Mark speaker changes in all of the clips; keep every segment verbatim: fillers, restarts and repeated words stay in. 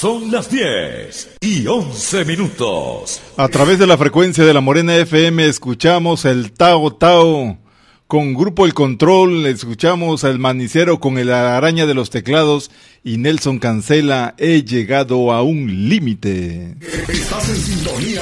Speaker 1: Son las diez y once minutos.
Speaker 2: A través de la frecuencia de la Morena F M escuchamos el Tao Tao con Grupo El Control, escuchamos al Manicero con el Araña de los Teclados y Nelson Cancela, He llegado a un límite.
Speaker 1: Estás en sintonía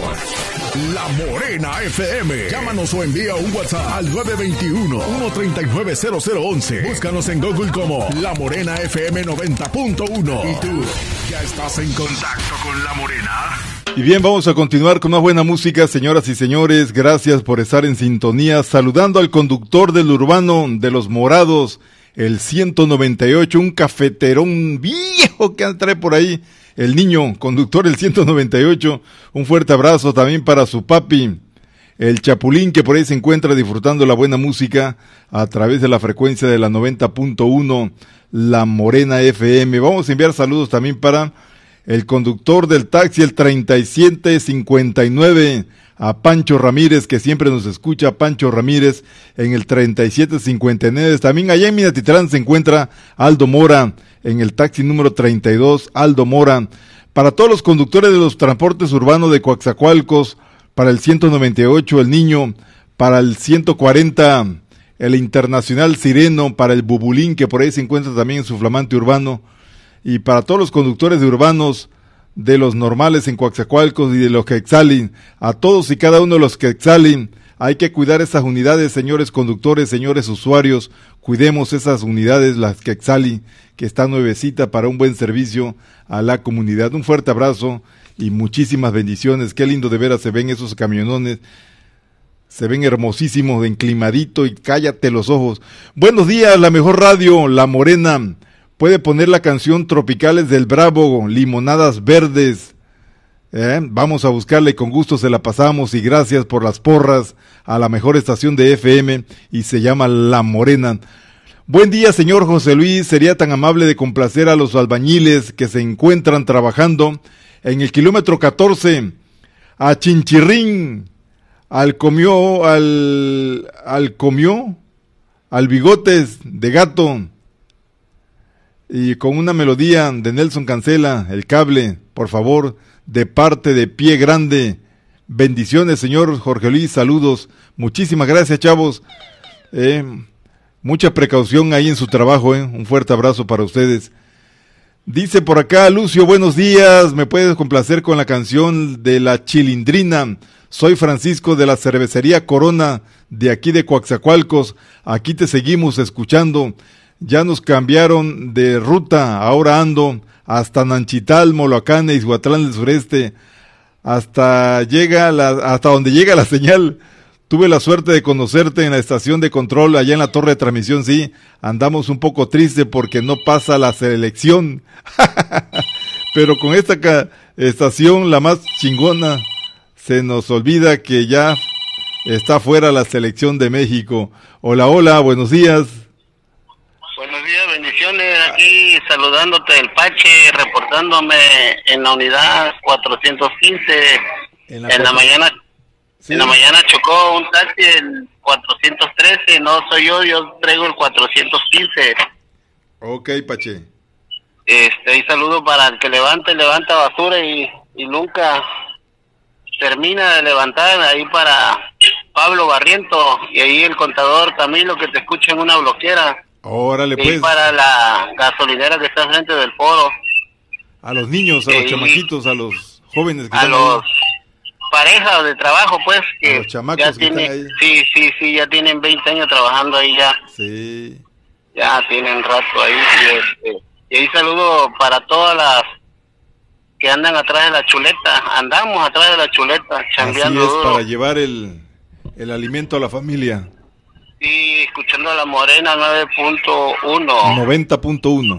Speaker 1: con La Morena F M. Llámanos o envía un WhatsApp al nueve dos uno, uno tres nueve, cero cero uno uno. Búscanos en Google como La Morena F M noventa punto uno. ¿Y tú ya estás en contacto con La Morena?
Speaker 2: Y bien, vamos a continuar con más buena música, señoras y señores. Gracias por estar en sintonía. Saludando al conductor del Urbano de los Morados, el ciento noventa y ocho, un cafeterón viejo que trae por ahí. El niño, conductor del ciento noventa y ocho, un fuerte abrazo también para su papi, el Chapulín, que por ahí se encuentra disfrutando la buena música a través de la frecuencia de la noventa punto uno, La Morena F M. Vamos a enviar saludos también para el conductor del taxi, el treinta y siete cincuenta y nueve, a Pancho Ramírez, que siempre nos escucha, Pancho Ramírez, en el treinta y siete cincuenta y nueve. También allá en Minatitlán se encuentra Aldo Mora, en el taxi número treinta y dos, Aldo Mora. Para todos los conductores de los transportes urbanos de Coaxacualcos, para el ciento noventa y ocho, El Niño, para el ciento cuarenta, el Internacional Sireno, para el Bubulín, que por ahí se encuentra también en su flamante urbano, y para todos los conductores de urbanos de los normales en Coaxacualcos y de los Quetzalin, a todos y cada uno de los Quetzalin, hay que cuidar esas unidades, señores conductores, señores usuarios, cuidemos esas unidades, las Quetzalin, que está nuevecita para un buen servicio a la comunidad. Un fuerte abrazo y muchísimas bendiciones. Qué lindo de veras se ven esos camionones, se ven hermosísimos, enclimadito, y cállate los ojos. Buenos días, la mejor radio, La Morena. Puede poner la canción Tropicales del Bravo, Limonadas Verdes. ¿Eh? Vamos a buscarla y con gusto se la pasamos, y gracias por las porras a la mejor estación de F M, y se llama La Morena. Buen día, señor José Luis, sería tan amable de complacer a los albañiles que se encuentran trabajando en el kilómetro catorce, a Chinchirrín, al comió, al, al comió, al Bigotes de Gato, y con una melodía de Nelson Cancela, El Cable, por favor, de parte de Pie Grande. Bendiciones, señor Jorge Luis, saludos, muchísimas gracias, chavos. Eh, mucha precaución ahí en su trabajo, eh. Un fuerte abrazo para ustedes. Dice por acá Lucio, buenos días, me puedes complacer con la canción de La Chilindrina. Soy Francisco de la cervecería Corona, de aquí de Coaxacualcos, aquí te seguimos escuchando. Ya nos cambiaron de ruta, ahora ando hasta Nanchital, Moloacán e Izhuatlán del Sureste, hasta llega la, hasta donde llega la señal. Tuve la suerte de conocerte en la estación de control, allá en la torre de transmisión, sí, andamos un poco tristes porque no pasa la selección, pero con esta ca- estación, la más chingona, se nos olvida que ya está fuera la selección de México. Hola, hola, buenos días.
Speaker 3: Buenos días, bendiciones, aquí saludándote el Pache, reportándome en la unidad cuatrocientos quince, en la, en la mañana, sí. En la mañana chocó un taxi, el cuatrocientos trece, no soy yo, yo traigo el cuatrocientos quince.
Speaker 2: Ok, Pache.
Speaker 3: Este, y saludo para el que levanta, levanta basura y, y nunca termina de levantar, ahí para Pablo Barriento, y ahí el contador Camilo, que te escucha en una bloquera.
Speaker 2: Órale, pues.
Speaker 3: Y para la gasolinera que está frente del foro.
Speaker 2: A los niños, a los y, chamaquitos, a los jóvenes que
Speaker 3: a
Speaker 2: están
Speaker 3: los
Speaker 2: ahí.
Speaker 3: Parejas de trabajo, pues, que
Speaker 2: a los chamacos
Speaker 3: ya
Speaker 2: que
Speaker 3: tienen,
Speaker 2: están ahí.
Speaker 3: Sí, sí, sí, ya tienen veinte años trabajando ahí ya.
Speaker 2: Sí.
Speaker 3: Ya tienen rato ahí. Y, este, y ahí saludo para todas las que andan atrás de la chuleta. Andamos atrás de la chuleta, chambeando
Speaker 2: Así es,
Speaker 3: duro.
Speaker 2: para llevar el, el alimento a la familia.
Speaker 3: Sí, escuchando a La Morena nueve punto uno.
Speaker 2: noventa punto uno.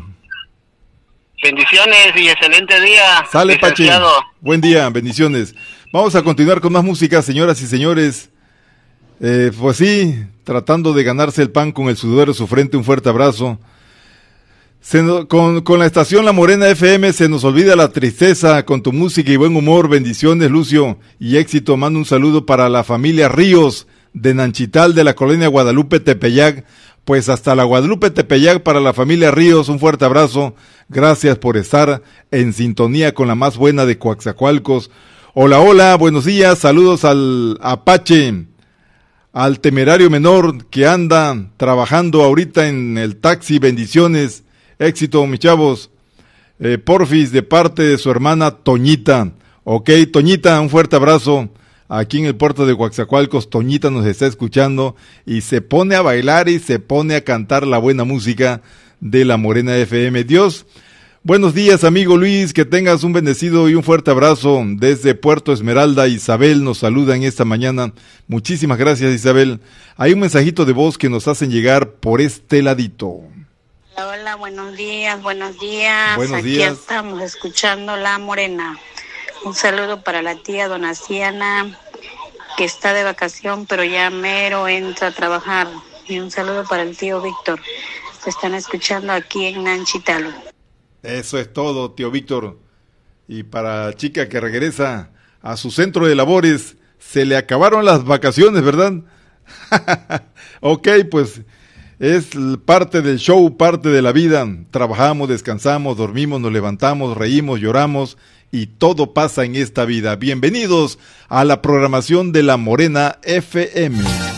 Speaker 3: Bendiciones y excelente día.
Speaker 2: Sale, Pache. Buen día, bendiciones. Vamos a continuar con más música, señoras y señores. Eh, pues sí, tratando de ganarse el pan con el sudor de su frente, un fuerte abrazo. Se no, con, con la estación La Morena F M se nos olvida la tristeza, con tu música y buen humor. Bendiciones, Lucio, y éxito. Mando un saludo para la familia Ríos, de Nanchital, de la colonia Guadalupe Tepeyac, pues hasta la Guadalupe Tepeyac para la familia Ríos, un fuerte abrazo, gracias por estar en sintonía con la más buena de Coaxacualcos. Hola, hola, buenos días, saludos al Apache, al Temerario Menor que anda trabajando ahorita en el taxi, bendiciones, éxito mis chavos. Eh, Porfis de parte de su hermana Toñita. Ok, Toñita, un fuerte abrazo. Aquí en el puerto de Coaxacualcos, Toñita nos está escuchando y se pone a bailar y se pone a cantar la buena música de La Morena F M. Dios, buenos días amigo Luis, que tengas un bendecido y un fuerte abrazo desde Puerto Esmeralda. Isabel nos saluda en esta mañana. Muchísimas gracias, Isabel. Hay un mensajito de voz que nos hacen llegar por este ladito.
Speaker 4: Hola, hola, buenos días, buenos días.
Speaker 2: Buenos
Speaker 4: Aquí
Speaker 2: días.
Speaker 4: estamos escuchando La Morena. Un saludo para la tía Donaciana, que está de vacación, pero ya mero entra a trabajar. Y un saludo para el tío Víctor. Se están escuchando aquí en Nanchitalo.
Speaker 2: Eso es todo, tío Víctor. Y para la chica que regresa a su centro de labores, se le acabaron las vacaciones, ¿verdad? Ok, pues es parte del show, parte de la vida. Trabajamos, descansamos, dormimos, nos levantamos, reímos, lloramos y todo pasa en esta vida. Bienvenidos a la programación de La Morena F M.